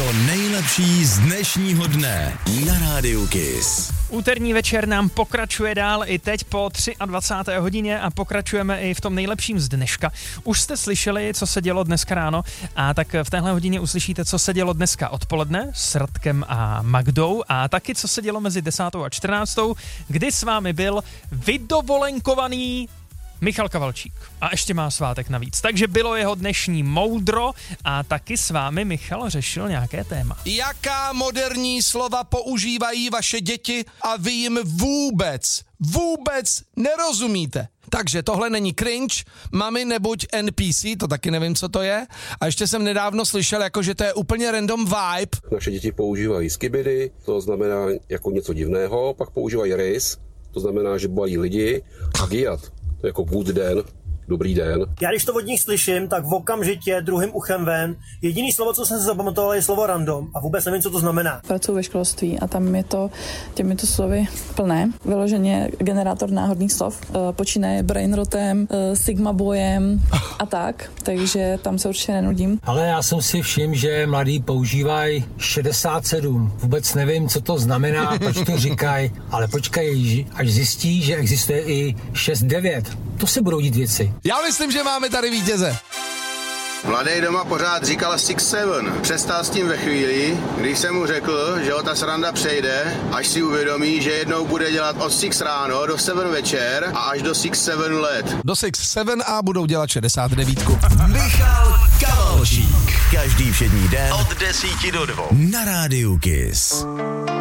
To nejlepší z dnešního dne na Rádiu Kiss. Úterní večer nám pokračuje dál i teď po 23. hodině a pokračujeme i v tom nejlepším z dneška. Už jste slyšeli, co se dělo dneska ráno, a tak v téhle hodině uslyšíte, co se dělo dneska odpoledne s Radkem a Magdou a taky, co se dělo mezi 10. a 14., kdy s vámi byl vydovolenkovaný Michal Kavalčík. A ještě má svátek navíc. Takže bylo jeho dnešní moudro a taky s vámi Michal řešil nějaké téma. Jaká moderní slova používají vaše děti a vy jim vůbec nerozumíte? Takže tohle není cringe, mami nebuď NPC, to taky nevím, co to je. A ještě jsem nedávno slyšel, jako že to je úplně random vibe. Naše děti používají skibidi, to znamená jako něco divného, pak používají rys, to znamená, že bají lidi, a giat, to je jako good den, dobrý den. Já když to od nich slyším, tak v okamžitě druhým uchem ven. Jediný slovo, co jsem si zapamatoval, je slovo random a vůbec nevím, co to znamená. Pracuji ve školství a tam je to těmito slovy plné. Vyloženě generátor náhodných slov. Počínaje brainrotem, sigma bojem a tak, takže tam se určitě nenudím. Ale já jsem si všiml, že mladí používají 67. Vůbec nevím, co to znamená, proč to říkají, ale počkej, až zjistí, že existuje i 69. To se budou dít věci. Já myslím, že máme tady vítěze. Mladý doma pořád říkal 6-7. Přestal s tím ve chvíli, když jsem mu řekl, že ho ta sranda přejde, až si uvědomí, že jednou bude dělat od 6 ráno do 7 večer a až do 6-7 let. Do 6-7 a budou dělat 69. Michal Kavalčík. Každý všední den od 10 do 2 na Rádiu Kiss.